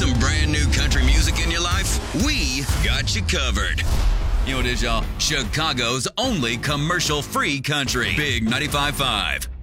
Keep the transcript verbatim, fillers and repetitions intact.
some brand new country music in your life? We got you covered. You know what it is, y'all? Chicago's only commercial-free country. Big ninety-five point five.